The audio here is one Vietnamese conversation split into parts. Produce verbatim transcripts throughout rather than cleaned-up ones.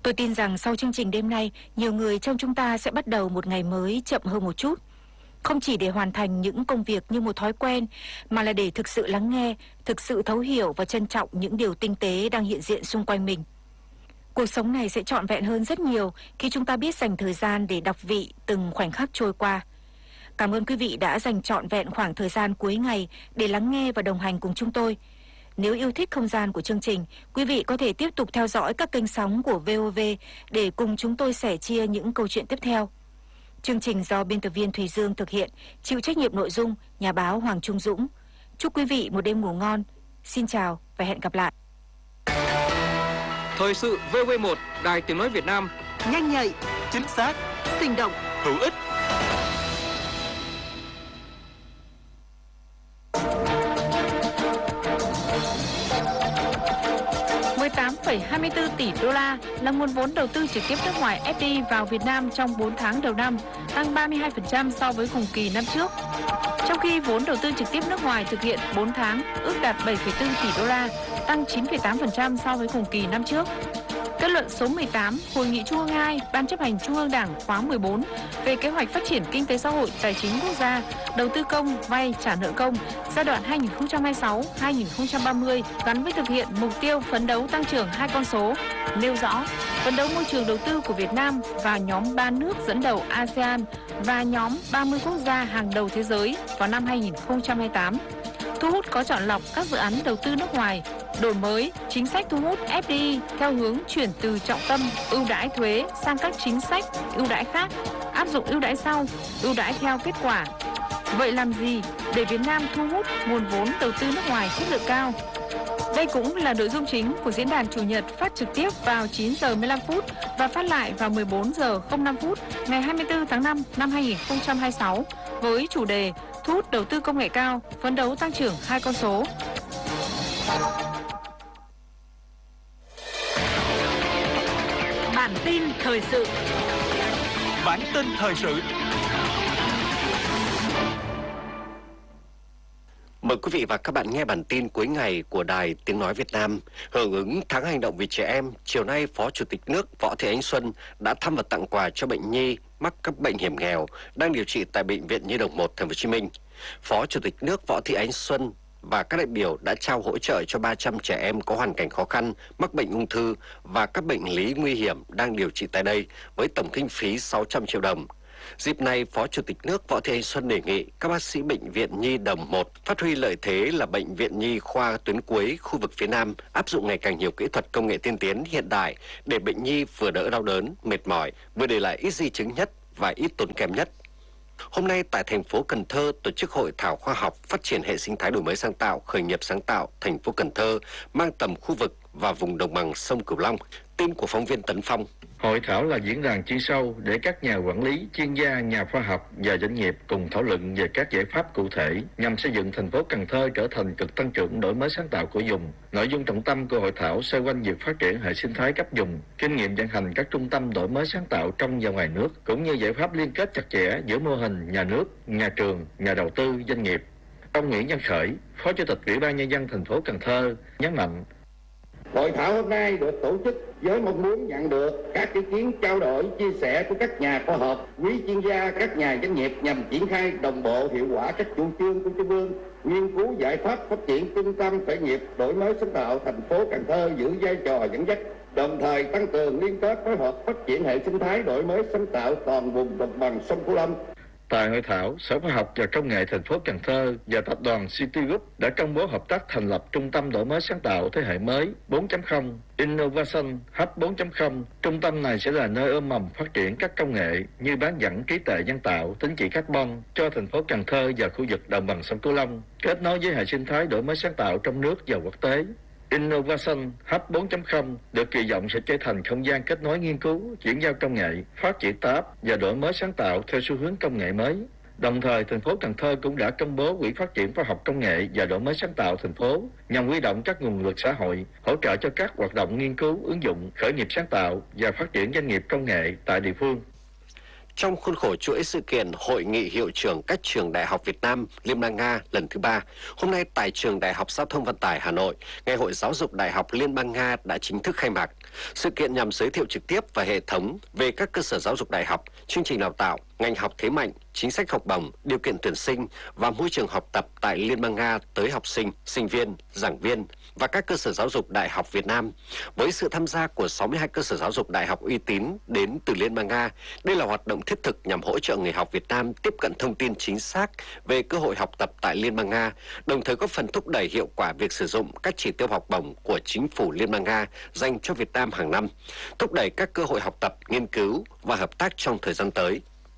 Tôi tin rằng sau chương trình đêm nay, nhiều người trong chúng ta sẽ bắt đầu một ngày mới chậm hơn một chút. Không chỉ để hoàn thành những công việc như một thói quen, mà là để thực sự lắng nghe, thực sự thấu hiểu và trân trọng những điều tinh tế đang hiện diện xung quanh mình. Cuộc sống này sẽ trọn vẹn hơn rất nhiều khi chúng ta biết dành thời gian để đọc vị từng khoảnh khắc trôi qua. Cảm ơn quý vị đã dành trọn vẹn khoảng thời gian cuối ngày để lắng nghe và đồng hành cùng chúng tôi. Nếu yêu thích không gian của chương trình, quý vị có thể tiếp tục theo dõi các kênh sóng của vê o vê để cùng chúng tôi sẻ chia những câu chuyện tiếp theo. Chương trình do biên tập viên Thùy Dương thực hiện, chịu trách nhiệm nội dung nhà báo Hoàng Trung Dũng. Chúc quý vị một đêm ngủ ngon. Xin chào và hẹn gặp lại. Thời sự vê o vê một, Đài Tiếng nói Việt Nam. Nhanh nhạy, chính xác, sinh động, hữu ích. mười tám phẩy hai mươi tư tỷ đô la là nguồn vốn đầu tư trực tiếp nước ngoài ép đê i vào Việt Nam trong bốn tháng đầu năm, tăng ba mươi hai phần trăm so với cùng kỳ năm trước. Trong khi vốn đầu tư trực tiếp nước ngoài thực hiện bốn tháng ước đạt bảy phẩy bốn tỷ đô la, tăng chín phẩy tám phần trăm so với cùng kỳ năm trước. Kết luận số mười tám, Hội nghị Trung ương hai, Ban chấp hành Trung ương Đảng khóa mười bốn về kế hoạch phát triển kinh tế xã hội, tài chính quốc gia, đầu tư công, vay, trả nợ công giai đoạn hai nghìn không trăm hai mươi sáu đến hai nghìn không trăm ba mươi gắn với thực hiện mục tiêu phấn đấu tăng trưởng hai con số, nêu rõ phấn đấu môi trường đầu tư của Việt Nam vào nhóm ba nước dẫn đầu a sê an và nhóm ba mươi quốc gia hàng đầu thế giới vào năm hai nghìn không trăm hai mươi tám. Thu hút có chọn lọc các dự án đầu tư nước ngoài, đổi mới chính sách thu hút ép đê i theo hướng chuyển từ trọng tâm ưu đãi thuế sang các chính sách ưu đãi khác, áp dụng ưu đãi sau, ưu đãi theo kết quả. Vậy làm gì để Việt Nam thu hút nguồn vốn đầu tư nước ngoài chất lượng cao? Đây cũng là nội dung chính của diễn đàn Chủ nhật phát trực tiếp vào chín giờ mười lăm phút và phát lại vào mười bốn giờ không năm phút ngày hai mươi tư tháng năm năm hai nghìn không trăm hai mươi sáu với chủ đề thu hút đầu tư công nghệ cao, phấn đấu tăng trưởng hai con số. bản tin thời sự. Bản tin thời sự. Mời quý vị và các bạn nghe bản tin cuối ngày của Đài Tiếng nói Việt Nam. Hưởng ứng tháng hành động vì trẻ em, chiều nay Phó Chủ tịch nước Võ Thị Ánh Xuân đã thăm và tặng quà cho bệnh nhi mắc các bệnh hiểm nghèo đang điều trị tại Bệnh viện Nhi đồng một Thành phố Hồ Chí Minh. Phó Chủ tịch nước Võ Thị Ánh Xuân và các đại biểu đã trao hỗ trợ cho ba trăm trẻ em có hoàn cảnh khó khăn, mắc bệnh ung thư và các bệnh lý nguy hiểm đang điều trị tại đây với tổng kinh phí sáu trăm triệu đồng. Dịp này, Phó Chủ tịch nước Võ Thị Ánh Xuân đề nghị các bác sĩ Bệnh viện Nhi đồng một phát huy lợi thế là bệnh viện nhi khoa tuyến cuối khu vực phía Nam, áp dụng ngày càng nhiều kỹ thuật công nghệ tiên tiến hiện đại để bệnh nhi vừa đỡ đau đớn, mệt mỏi, vừa để lại ít di chứng nhất và ít tốn kém nhất. Hôm nay tại thành phố Cần Thơ tổ chức hội thảo khoa học phát triển hệ sinh thái đổi mới sáng tạo, khởi nghiệp sáng tạo thành phố Cần Thơ mang tầm khu vực và vùng đồng bằng sông Cửu Long. Tin của phóng viên Tấn Phong. Hội thảo là diễn đàn chuyên sâu để các nhà quản lý, chuyên gia, nhà khoa học và doanh nghiệp cùng thảo luận về các giải pháp cụ thể nhằm xây dựng thành phố Cần Thơ trở thành cực tăng trưởng đổi mới sáng tạo của vùng. Nội dung trọng tâm của hội thảo xoay quanh việc phát triển hệ sinh thái cấp vùng, kinh nghiệm vận hành các trung tâm đổi mới sáng tạo trong và ngoài nước, cũng như giải pháp liên kết chặt chẽ giữa mô hình nhà nước, nhà trường, nhà đầu tư, doanh nghiệp. Ông Nguyễn Văn Khởi, Phó Chủ tịch Ủy ban Nhân dân thành phố Cần Thơ nhấn mạnh. Hội thảo hôm nay được tổ chức với mong muốn nhận được các ý kiến trao đổi, chia sẻ của các nhà khoa học, quý chuyên gia, các nhà doanh nghiệp nhằm triển khai đồng bộ hiệu quả các chủ trương của Trung ương, nghiên cứu giải pháp phát triển trung tâm khởi nghiệp đổi mới sáng tạo thành phố Cần Thơ giữ vai trò dẫn dắt, đồng thời tăng cường liên kết phối hợp phát triển hệ sinh thái đổi mới sáng tạo toàn vùng đồng bằng sông Cửu Long. Tại hội thảo, Sở Khoa học và Công nghệ thành phố Cần Thơ và tập đoàn Citigroup đã công bố hợp tác thành lập Trung tâm đổi mới sáng tạo thế hệ mới bốn chấm không Innovation Hub bốn chấm không. Trung tâm này sẽ là nơi ươm mầm phát triển các công nghệ như bán dẫn trí tuệ nhân tạo, tín chỉ carbon cho thành phố Cần Thơ và khu vực đồng bằng sông Cửu Long, kết nối với hệ sinh thái đổi mới sáng tạo trong nước và quốc tế. Innovation Hub bốn chấm không được kỳ vọng sẽ trở thành không gian kết nối nghiên cứu, chuyển giao công nghệ, phát triển startup và đổi mới sáng tạo theo xu hướng công nghệ mới. Đồng thời, thành phố Cần Thơ cũng đã công bố Quỹ phát triển khoa học công nghệ và đổi mới sáng tạo thành phố nhằm huy động các nguồn lực xã hội, hỗ trợ cho các hoạt động nghiên cứu, ứng dụng, khởi nghiệp sáng tạo và phát triển doanh nghiệp công nghệ tại địa phương. Trong khuôn khổ chuỗi sự kiện Hội nghị hiệu trưởng các trường đại học Việt Nam Liên bang Nga lần thứ ba, hôm nay tại Trường Đại học Giao thông Vận tải Hà Nội, Ngày hội Giáo dục Đại học Liên bang Nga đã chính thức khai mạc. Sự kiện nhằm giới thiệu trực tiếp và hệ thống về các cơ sở giáo dục đại học, chương trình đào tạo, ngành học thế mạnh, chính sách học bổng, điều kiện tuyển sinh và môi trường học tập tại Liên bang Nga tới học sinh, sinh viên, giảng viên và các cơ sở giáo dục đại học Việt Nam. Với sự tham gia của sáu mươi hai cơ sở giáo dục đại học uy tín đến từ Liên bang Nga, đây là hoạt động thiết thực nhằm hỗ trợ người học Việt Nam tiếp cận thông tin chính xác về cơ hội học tập tại Liên bang Nga, đồng thời góp phần thúc đẩy hiệu quả việc sử dụng các chỉ tiêu học bổng của chính phủ Liên bang Nga dành cho Việt Nam hàng năm, thúc đẩy các cơ hội học tập, nghiên cứu và hợp tác trong thời gian tới.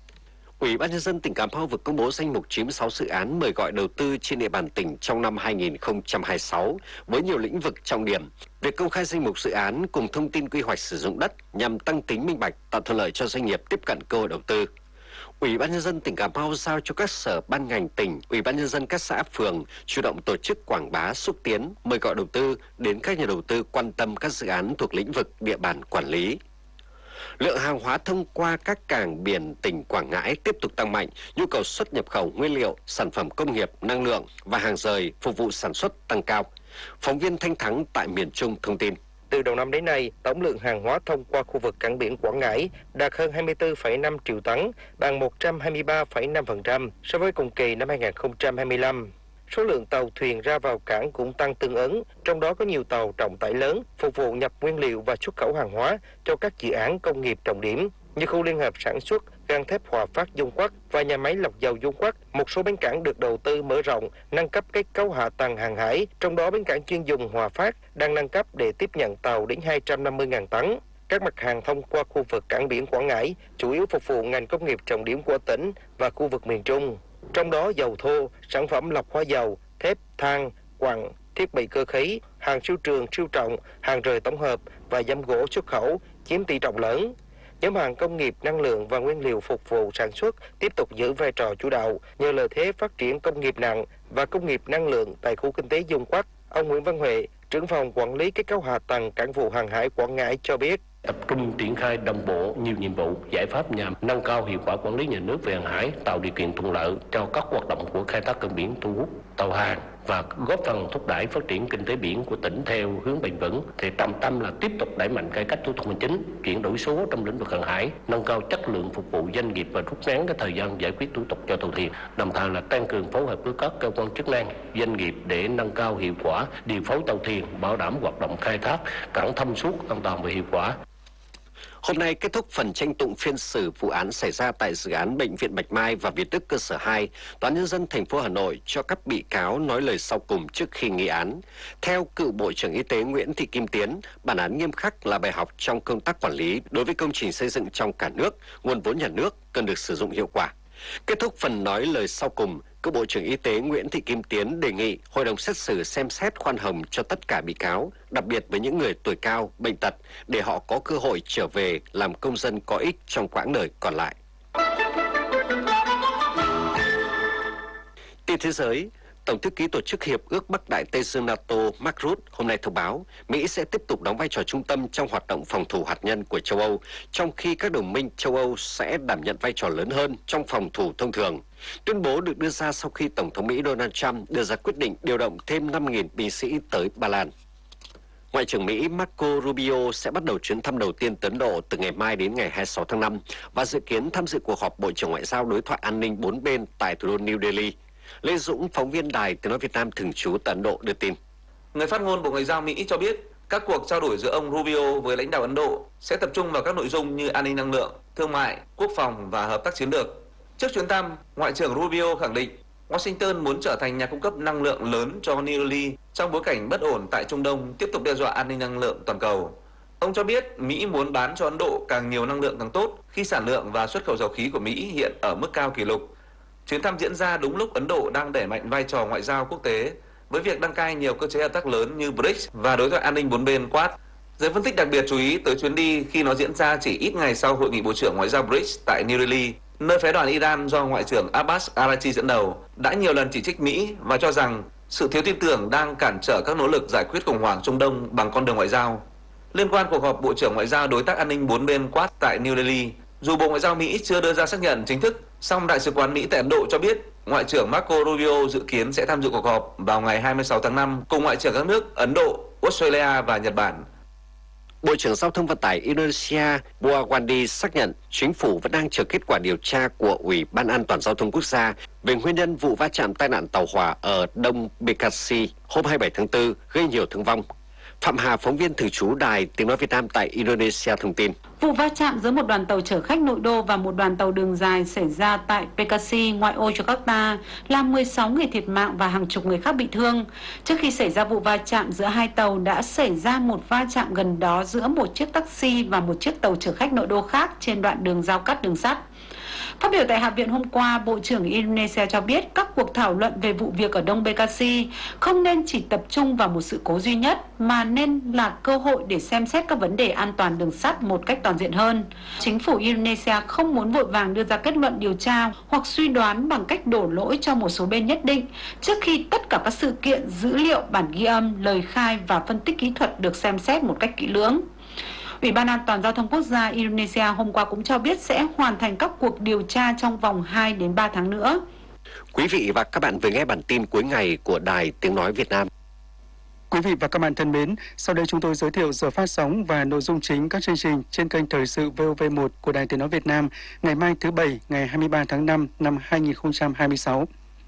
Ủy ban nhân dân tỉnh Cà Mau vừa công bố danh mục chín mươi sáu dự án mời gọi đầu tư trên địa bàn tỉnh trong năm hai nghìn không trăm hai mươi sáu với nhiều lĩnh vực trọng điểm. Việc công khai danh mục dự án cùng thông tin quy hoạch sử dụng đất nhằm tăng tính minh bạch, tạo thuận lợi cho doanh nghiệp tiếp cận cơ hội đầu tư. Ủy ban nhân dân tỉnh Cà Mau giao cho các sở ban ngành tỉnh, Ủy ban nhân dân các xã phường chủ động tổ chức quảng bá, xúc tiến, mời gọi đầu tư đến các nhà đầu tư quan tâm các dự án thuộc lĩnh vực địa bàn quản lý. Lượng hàng hóa thông qua các cảng biển tỉnh Quảng Ngãi tiếp tục tăng mạnh, nhu cầu xuất nhập khẩu nguyên liệu, sản phẩm công nghiệp, năng lượng và hàng rời phục vụ sản xuất tăng cao. Phóng viên Thanh Thắng tại miền Trung thông tin. Từ đầu năm đến nay, tổng lượng hàng hóa thông qua khu vực cảng biển Quảng Ngãi đạt hơn hai mươi tư phẩy năm triệu tấn, bằng một trăm hai mươi ba phẩy năm phần trăm so với cùng kỳ năm hai nghìn không trăm hai mươi lăm. Số lượng tàu thuyền ra vào cảng cũng tăng tương ứng, trong đó có nhiều tàu trọng tải lớn phục vụ nhập nguyên liệu và xuất khẩu hàng hóa cho các dự án công nghiệp trọng điểm như khu liên hợp sản xuất gang thép Hòa Phát Dung Quất và nhà máy lọc dầu Dung Quất. Một số bến cảng được đầu tư mở rộng, nâng cấp kết cấu hạ tầng hàng hải, trong đó bến cảng chuyên dùng Hòa Phát đang nâng cấp để tiếp nhận tàu đến hai trăm năm mươi nghìn tấn. Các mặt hàng thông qua khu vực cảng biển Quảng Ngãi chủ yếu phục vụ ngành công nghiệp trọng điểm của tỉnh và khu vực miền Trung. Trong đó dầu thô, sản phẩm lọc hóa dầu, thép, than, quặng, thiết bị cơ khí, hàng siêu trường, siêu trọng, hàng rời tổng hợp và giam gỗ xuất khẩu chiếm tỷ trọng lớn. Nhóm hàng công nghiệp, năng lượng và nguyên liệu phục vụ sản xuất tiếp tục giữ vai trò chủ đạo nhờ lợi thế phát triển công nghiệp nặng và công nghiệp năng lượng tại khu kinh tế Dung Quất. Ông Nguyễn Văn Huệ, trưởng phòng quản lý kết cấu hạ tầng cảng vụ hàng hải Quảng Ngãi cho biết. Tập trung triển khai đồng bộ nhiều nhiệm vụ, giải pháp nhằm nâng cao hiệu quả quản lý nhà nước về hàng hải, tạo điều kiện thuận lợi cho các hoạt động của khai thác cảng biển, thu hút tàu hàng và góp phần thúc đẩy phát triển kinh tế biển của tỉnh theo hướng bền vững. Thì trọng tâm là tiếp tục đẩy mạnh cải cách thủ tục hành chính, chuyển đổi số trong lĩnh vực hàng hải, nâng cao chất lượng phục vụ doanh nghiệp và rút ngắn cái thời gian giải quyết thủ tục cho tàu thuyền. Đồng thời là tăng cường phối hợp với các cơ quan chức năng, doanh nghiệp để nâng cao hiệu quả điều phối tàu thuyền, bảo đảm hoạt động khai thác cảng thông suốt, an toàn và hiệu quả. Hôm nay kết thúc phần tranh tụng phiên xử vụ án xảy ra tại dự án Bệnh viện Bạch Mai và Việt Đức cơ sở hai, Tòa án Nhân dân thành phố Hà Nội cho các bị cáo nói lời sau cùng trước khi nghị án. Theo cựu Bộ trưởng Y tế Nguyễn Thị Kim Tiến, bản án nghiêm khắc là bài học trong công tác quản lý đối với công trình xây dựng trong cả nước, nguồn vốn nhà nước cần được sử dụng hiệu quả. Kết thúc phần nói lời sau cùng, cựu Bộ trưởng Y tế Nguyễn Thị Kim Tiến đề nghị hội đồng xét xử xem xét khoan hồng cho tất cả bị cáo, đặc biệt với những người tuổi cao, bệnh tật, để họ có cơ hội trở về làm công dân có ích trong quãng đời còn lại. Tin thế giới, Tổng thư ký Tổ chức Hiệp ước Bắc Đại Tây Dương NATO Mark Rutte hôm nay thông báo Mỹ sẽ tiếp tục đóng vai trò trung tâm trong hoạt động phòng thủ hạt nhân của châu Âu, trong khi các đồng minh châu Âu sẽ đảm nhận vai trò lớn hơn trong phòng thủ thông thường. Tuyên bố được đưa ra sau khi Tổng thống Mỹ Donald Trump đưa ra quyết định điều động thêm năm nghìn binh sĩ tới Ba Lan. Ngoại trưởng Mỹ Marco Rubio sẽ bắt đầu chuyến thăm đầu tiên tới Ấn Độ từ ngày mai đến ngày hai mươi sáu tháng năm và dự kiến tham dự cuộc họp Bộ trưởng Ngoại giao đối thoại an ninh bốn bên tại thủ đô New Delhi. Lê Dũng, phóng viên Đài Tiếng nói Việt Nam thường trú tại Ấn Độ đưa tin. Người phát ngôn Bộ Ngoại giao Mỹ cho biết các cuộc trao đổi giữa ông Rubio với lãnh đạo Ấn Độ sẽ tập trung vào các nội dung như an ninh năng lượng, thương mại, quốc phòng và hợp tác chiến lược. Trước chuyến thăm, Ngoại trưởng Rubio khẳng định Washington muốn trở thành nhà cung cấp năng lượng lớn cho New Delhi trong bối cảnh bất ổn tại Trung Đông tiếp tục đe dọa an ninh năng lượng toàn cầu. Ông cho biết Mỹ muốn bán cho Ấn Độ càng nhiều năng lượng càng tốt khi sản lượng và xuất khẩu dầu khí của Mỹ hiện ở mức cao kỷ lục. Chuyến thăm diễn ra đúng lúc Ấn Độ đang đẩy mạnh vai trò ngoại giao quốc tế với việc đăng cai nhiều cơ chế hợp tác lớn như bê rê i xê và đối thoại an ninh bốn bên Quad. Giới phân tích đặc biệt chú ý tới chuyến đi khi nó diễn ra chỉ ít ngày sau hội nghị Bộ trưởng Ngoại giao bê rê i xê tại New Delhi, nơi phái đoàn Iran do Ngoại trưởng Abbas Araghchi dẫn đầu đã nhiều lần chỉ trích Mỹ và cho rằng sự thiếu tin tưởng đang cản trở các nỗ lực giải quyết khủng hoảng Trung Đông bằng con đường ngoại giao. Liên quan cuộc họp Bộ trưởng Ngoại giao đối tác an ninh bốn bên Quad tại New Delhi, Dù Bộ Ngoại giao Mỹ chưa đưa ra xác nhận chính thức, song Đại sứ quán Mỹ tại Ấn Độ cho biết Ngoại trưởng Marco Rubio dự kiến sẽ tham dự cuộc họp vào ngày hai mươi sáu tháng năm cùng Ngoại trưởng các nước Ấn Độ, Australia và Nhật Bản. Bộ trưởng Giao thông Vận tải Indonesia Buawandi xác nhận chính phủ vẫn đang chờ kết quả điều tra của Ủy ban An toàn Giao thông Quốc gia về nguyên nhân vụ va chạm tai nạn tàu hỏa ở Đông Bekasi hôm hai mươi bảy tháng tư gây nhiều thương vong. Phạm Hà, phóng viên thường trú Đài Tiếng Nói Việt Nam tại Indonesia thông tin. Vụ va chạm giữa một đoàn tàu chở khách nội đô và một đoàn tàu đường dài xảy ra tại Bekasi, ngoại ô Jakarta, làm mười sáu người thiệt mạng và hàng chục người khác bị thương. Trước khi xảy ra vụ va chạm giữa hai tàu đã xảy ra một va chạm gần đó giữa một chiếc taxi và một chiếc tàu chở khách nội đô khác trên đoạn đường giao cắt đường sắt. Phát biểu tại Hạ viện hôm qua, Bộ trưởng Indonesia cho biết các cuộc thảo luận về vụ việc ở Đông Bekasi không nên chỉ tập trung vào một sự cố duy nhất, mà nên là cơ hội để xem xét các vấn đề an toàn đường sắt một cách toàn diện hơn. Chính phủ Indonesia không muốn vội vàng đưa ra kết luận điều tra hoặc suy đoán bằng cách đổ lỗi cho một số bên nhất định, trước khi tất cả các sự kiện, dữ liệu, bản ghi âm, lời khai và phân tích kỹ thuật được xem xét một cách kỹ lưỡng. Ủy ban An toàn Giao thông Quốc gia Indonesia hôm qua cũng cho biết sẽ hoàn thành các cuộc điều tra trong vòng hai đến ba tháng nữa. Quý vị và các bạn vừa nghe bản tin cuối ngày của Đài Tiếng Nói Việt Nam. Quý vị và các bạn thân mến, sau đây chúng tôi giới thiệu giờ phát sóng và nội dung chính các chương trình trên kênh Thời sự vê o vê một của Đài Tiếng Nói Việt Nam ngày mai thứ Bảy, ngày hai mươi ba tháng năm năm hai nghìn không trăm hai mươi sáu.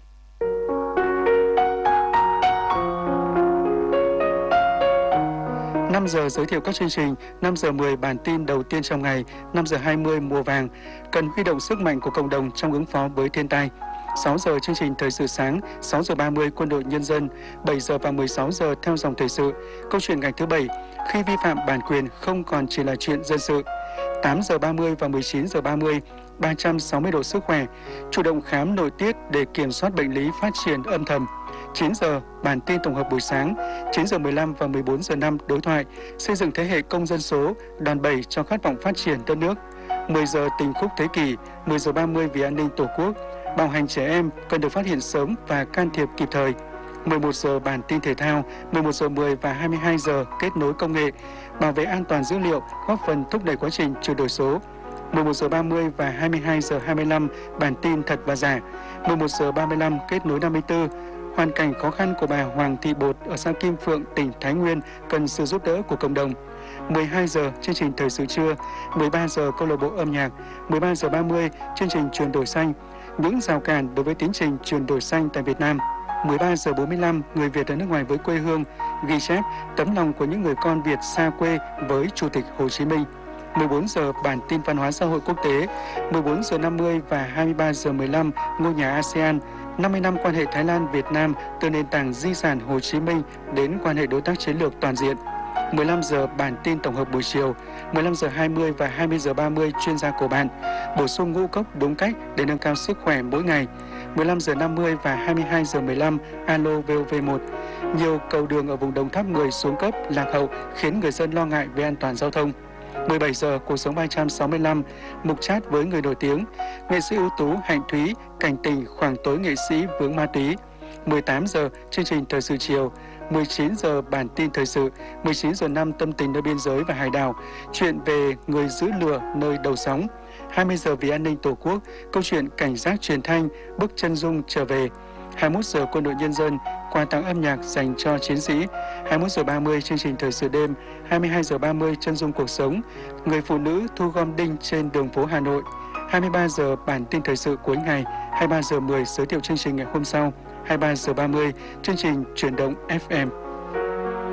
năm giờ giới thiệu các chương trình, năm giờ mười bản tin đầu tiên trong ngày, năm giờ hai mươi mùa vàng, cần huy động sức mạnh của cộng đồng trong ứng phó với thiên tai. sáu giờ chương trình Thời sự sáng, sáu giờ ba mươi Quân đội Nhân dân, bảy giờ và mười sáu giờ theo dòng thời sự, câu chuyện ngày thứ Bảy, khi vi phạm bản quyền không còn chỉ là chuyện dân sự. tám giờ ba mươi và mười chín giờ ba mươi, ba trăm sáu mươi độ sức khỏe, chủ động khám nội tiết để kiểm soát bệnh lý phát triển âm thầm. chín giờ, bản tin tổng hợp buổi sáng, chín giờ mười lăm và mười bốn giờ năm đối thoại, xây dựng thế hệ công dân số, đòn bẩy cho khát vọng phát triển đất nước. mười giờ tình khúc thế kỷ, mười giờ ba mươi vì an ninh Tổ quốc, bạo hành trẻ em cần được phát hiện sớm và can thiệp kịp thời. mười một giờ bản tin thể thao, mười một giờ mười và hai mươi hai giờ kết nối công nghệ, bảo vệ an toàn dữ liệu, góp phần thúc đẩy quá trình chuyển đổi số. mười một giờ ba mươi và hai mươi hai giờ hai mươi lăm bản tin thật và giả. mười một giờ ba mươi lăm kết nối năm mươi tư, hoàn cảnh khó khăn của bà Hoàng Thị Bột ở xã Kim Phượng, tỉnh Thái Nguyên cần sự giúp đỡ của cộng đồng. mười hai giờ chương trình Thời sự trưa, mười ba giờ câu lạc bộ âm nhạc, mười ba giờ ba mươi chương trình chuyển đổi xanh, những rào cản đối với tiến trình chuyển đổi xanh tại Việt Nam. mười ba giờ bốn mươi lăm người Việt ở nước ngoài với quê hương, ghi chép tấm lòng của những người con Việt xa quê với Chủ tịch Hồ Chí Minh. mười bốn giờ bản tin văn hóa xã hội quốc tế, mười bốn giờ năm mươi và hai mươi ba giờ mười lăm ngôi nhà a sê an, năm mươi năm quan hệ Thái Lan Việt Nam từ nền tảng di sản Hồ Chí Minh đến quan hệ đối tác chiến lược toàn diện. mười lăm giờ bản tin tổng hợp buổi chiều, mười lăm giờ hai mươi và hai mươi giờ ba mươi chuyên gia của bạn, bổ sung ngũ cốc đúng cách để nâng cao sức khỏe mỗi ngày. mười lăm giờ năm mươi và hai mươi hai giờ mười lăm Alo vê o vê một. Nhiều cầu đường ở vùng Đồng Tháp mười xuống cấp, lạc hậu khiến người dân lo ngại về an toàn giao thông. mười bảy giờ Cuộc sống ba trăm sáu mươi lăm, mục chat với người nổi tiếng, nghệ sĩ ưu tú Hạnh Thúy cảnh tình khoảng tối nghệ sĩ vướng ma túy. mười tám giờ chương trình Thời sự chiều, mười chín giờ bản tin thời sự, mười chín giờ năm tâm tình nơi biên giới và hải đảo, chuyện về người giữ lửa nơi đầu sóng. hai mươi giờ vì an ninh Tổ quốc, câu chuyện cảnh giác truyền thanh, bức chân dung trở về. hai mươi mốt giờ Quân đội Nhân dân, quà tặng âm nhạc dành cho chiến sĩ. hai mươi mốt giờ ba mươi chương trình Thời sự đêm, hai mươi hai giờ ba mươi chân dung cuộc sống, người phụ nữ thu gom đinh trên đường phố Hà Nội. hai mươi ba giờ bản tin thời sự cuối ngày, hai mươi ba giờ mười giới thiệu chương trình ngày hôm sau, hai mươi ba giờ ba mươi chương trình Chuyển động ép em.